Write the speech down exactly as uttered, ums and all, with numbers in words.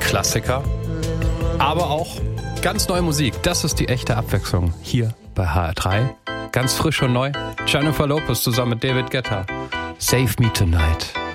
Klassiker, aber auch ganz neue Musik. Das ist die echte Abwechslung hier bei H R drei. Ganz frisch und neu. Jennifer Lopez zusammen mit David Guetta. Save Me Tonight.